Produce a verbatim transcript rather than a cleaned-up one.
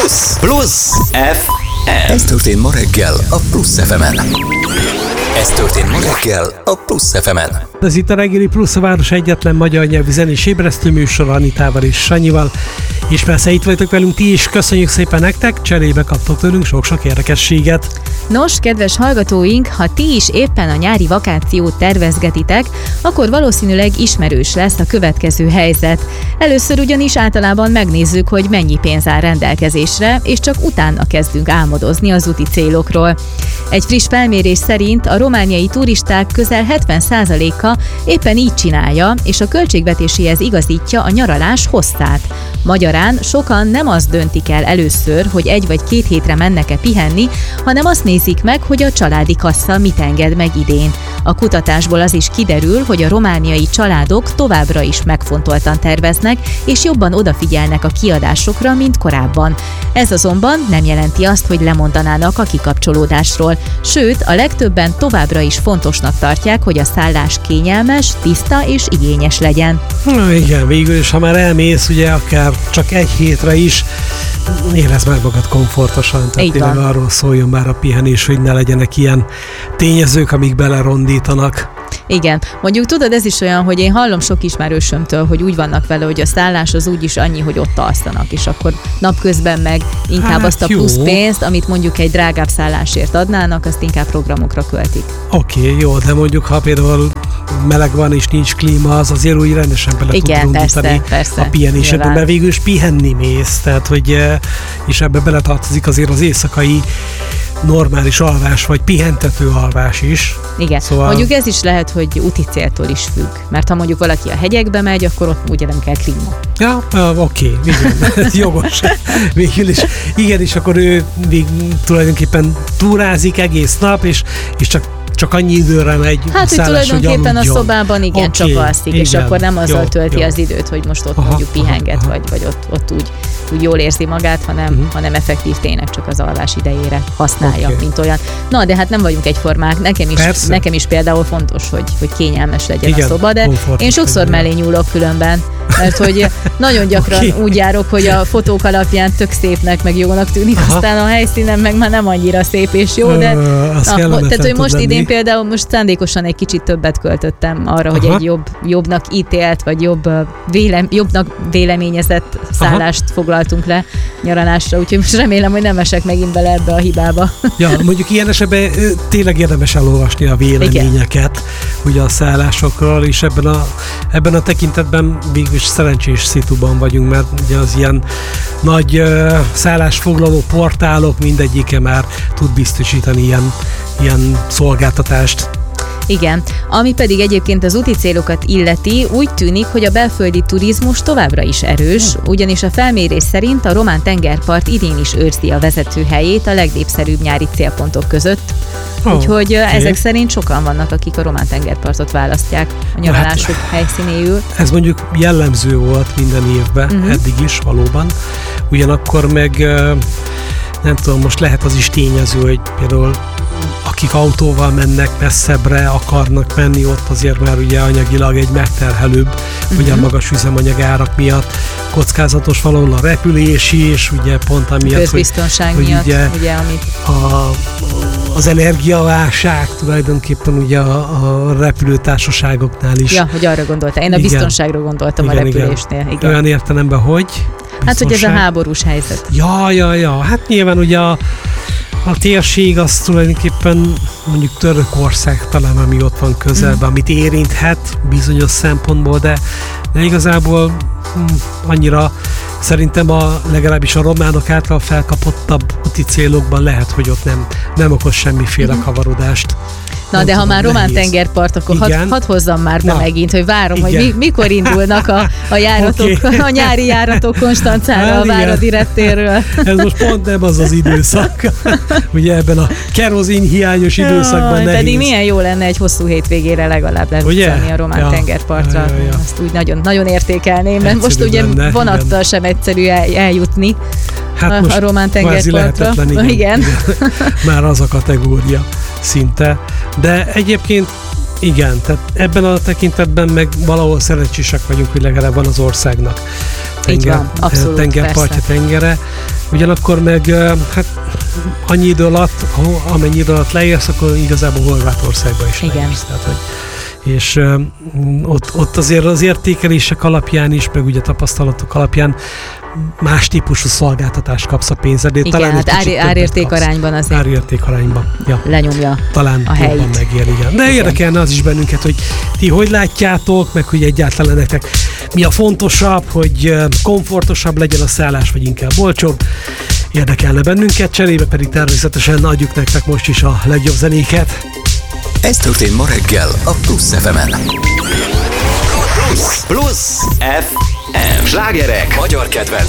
Plusz. Plusz ef em. Ez történt ma reggel a Plusz ef emen. Ez történt ma reggel a Plusz ef emen. Ez itt a reggeli Plusz, a város egyetlen magyar nyelvű zenés ébresztő műsor Anitával és Sanyival. És persze itt vagytok velünk ti is, köszönjük szépen nektek, cserébe kaptok tőlünk sok-sok érdekességet. Nos, kedves hallgatóink, ha ti is éppen a nyári vakációt tervezgetitek, akkor valószínűleg ismerős lesz a következő helyzet. Először ugyanis általában megnézzük, hogy mennyi pénz áll rendelkezésre, és csak utána kezdünk álmodozni az úti célokról. Egy friss felmérés szerint a romániai turisták közel hetven százaléka éppen így csinálja, és a költségvetéséhez igazítja a nyaralás hosszát. Magyarán sokan nem azt döntik el először, hogy egy vagy két hétre mennek-e pihenni, hanem azt nézik meg, hogy a családi kassa mit enged meg idén. A kutatásból az is kiderül, hogy a romániai családok továbbra is megfontoltan terveznek, és jobban odafigyelnek a kiadásokra, mint korábban. Ez azonban nem jelenti azt, hogy lemondanának a kikapcsolódásról, sőt, a legtöbben továbbra is fontosnak tartják, hogy a szállás kényelmes, tiszta és igényes legyen. Na igen, végül is, ha már elmész, ugye akár csak egy hétre is, érezd meg magad komfortosan, tehát tényleg arról szóljon már a pihenés, hogy ne legyenek ilyen tényezők, amik belerondítanak. Igen. Mondjuk tudod, ez is olyan, hogy én hallom sok ismerősömtől, hogy úgy vannak vele, hogy a szállás az úgyis annyi, hogy ott alszanak, és akkor napközben meg inkább hát azt a plusz jó. pénzt, amit mondjuk egy drágább szállásért adnának, azt inkább programokra költik. Oké, okay, jó, de mondjuk ha például meleg van és nincs klíma, az azért úgy rendesen bele igen, tud rondítani persze, persze, a pihenésedben, mert végül is pihenni mész, tehát hogy, és ebbe beletartozik azért az éjszakai normális alvás, vagy pihentető alvás is. Igen, szóval... mondjuk ez is lehet, hogy úti céltól is függ, mert ha mondjuk valaki a hegyekbe megy, akkor ott ugye nem kell klíma. Ja, oké, okay, igen, jogos. Végül is, igen, és akkor ő vég, tulajdonképpen túrázik egész nap, és, és csak csak annyi időre megy hát, szállás, hogy tulajdonképpen a szobában igen, okay, csak alszik, igen, és akkor nem azzal jó, tölti jó. az időt, hogy most ott aha, mondjuk pihenget, aha, vagy, vagy ott, ott úgy, úgy jól érzi magát, hanem, uh-huh. hanem effektív tényleg csak az alvás idejére használja, okay. mint olyan. Na, de hát nem vagyunk egyformák, nekem is, nekem is például fontos, hogy, hogy kényelmes legyen igen, a szoba, de én sokszor mellé nyúlok különben, mert hogy nagyon gyakran okay. úgy járok, hogy a fotók alapján tök szépnek, meg jónak tűnik, aha. aztán a helyszínen meg már nem annyira szép és jó, de uh, na, tehát, hogy most idén például most szándékosan egy kicsit többet költöttem arra, aha. hogy egy jobb, jobbnak ítélt, vagy jobb vélem, jobbnak véleményezett szállást aha. foglaltunk le nyaralásra, úgyhogy most remélem, hogy nem esek megint bele ebbe a hibába. Ja, mondjuk ilyen esetben tényleg érdemes elolvasni a véleményeket, igen. ugye a szállásokról, és ebben a, ebben a tekintetben végülis szerencsés szituban vagyunk, mert ugye az ilyen nagy uh, szállásfoglaló portálok mindegyike már tud biztosítani ilyen, ilyen szolgáltatást. Igen, ami pedig egyébként az úti célokat illeti, úgy tűnik, hogy a belföldi turizmus továbbra is erős, ugyanis a felmérés szerint a román tengerpart idén is őrzi a vezető helyét a legnépszerűbb nyári célpontok között. Oh, úgyhogy okay. ezek szerint sokan vannak, akik a román tengerpartot választják a nyaralásuk hát, helyszínéül. Ez mondjuk jellemző volt minden évben, uh-huh. eddig is valóban. Ugyanakkor meg nem tudom, most lehet az is tényező, hogy például akik autóval mennek messzebbre, akarnak menni, ott azért már ugye anyagilag egy megterhelőbb, uh-huh. ugye a magas üzemanyag árak miatt kockázatos valahol a repülési, és ugye pont amiatt, közbiztonság hogy, miatt, hogy ugye, ugye amit... a, az energiaválság tulajdonképpen ugye a, a repülőtársaságoknál is. Ja, hogy arra gondoltam. Én a igen. biztonságra gondoltam igen, a repülésnél. Igen. Igen. Olyan értelemben, hogy? Biztonság. Hát, hogy ez a háborús helyzet. Ja, ja, ja. Hát nyilván ugye a A térség az tulajdonképpen mondjuk Törökország talán, ami ott van közelben, mm. amit érinthet bizonyos szempontból, de, de igazából hm, annyira szerintem a, legalábbis a románok által felkapottabb úti célokban lehet, hogy ott nem, nem okoz semmiféle mm. kavarodást. Na, nem de tudom, ha már román tengerpart, akkor hadd had hozzam már be Na, megint, hogy várom, igen. hogy mi, mikor indulnak a, a járatok, okay. a nyári járatok Konstancára, hát, a Váradi reptérről. Ez most pont nem az az időszak. Ugye ebben a kerozin hiányos időszakban nehéz. Pedig milyen jó lenne egy hosszú hétvégére legalább lezuszani a román ja. tengerpartra. Ja, ja, ja. Azt úgy nagyon, nagyon értékelném, mert most ugye benne, vonattal igen. sem egyszerű el, eljutni hát a, a román tengerpartra. Igen, igen. Már az a kategória szinte. De egyébként igen, tehát ebben a tekintetben meg valahol szerencsések vagyunk, hogy legalább van az országnak tenger, van, abszolút, tengerpartja, tengere. Ugyanakkor meg hát annyi idő alatt, amennyi idő alatt leérsz, akkor igazából Horvátországba is Igen. leérsz. Tehát, hogy és ö, ott, ott azért az értékelések alapján is, meg ugye tapasztalatok alapján más típusú szolgáltatást kapsz a pénzedért. Igen, talán hát ár, árérték arányban azért árérték arányban. Ja. lenyomja Talán a helyét. jobban megér, igen. De Igen. érdekelne az is bennünket, hogy ti hogy látjátok, meg hogy egyáltalán nektek mi a fontosabb, hogy ö, komfortosabb legyen a szállás, vagy inkább olcsóbb. Érdekelne bennünket, cserébe pedig természetesen adjuk nektek most is a legjobb zenéket. Ez történt ma reggel a Plusz ef emen. Plusz, Plusz ef em. Slágerek, magyar kedvenc